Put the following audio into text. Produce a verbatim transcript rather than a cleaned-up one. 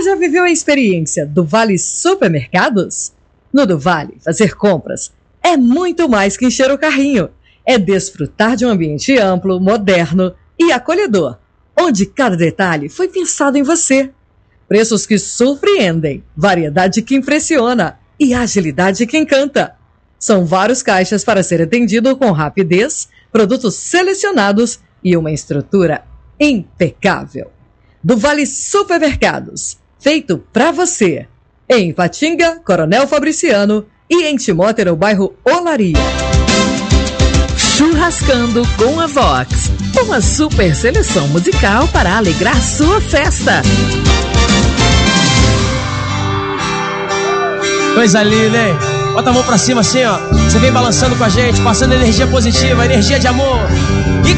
já viveu a experiência do Vale Supermercados? No do Vale, fazer compras é muito mais que encher o carrinho. É desfrutar de um ambiente amplo, moderno e acolhedor, onde cada detalhe foi pensado em você. Preços que surpreendem, variedade que impressiona e agilidade que encanta. São vários caixas para ser atendido com rapidez, produtos selecionados e uma estrutura impecável. Do Vale Supermercados, feito para você. Em Ipatinga, Coronel Fabriciano e em Timóteo, no bairro Olaria. Churrascando com a Vox. Uma super seleção musical para alegrar sua festa. Coisa linda, hein? Bota a mão pra cima assim, ó. Você vem balançando com a gente, passando energia positiva, energia de amor.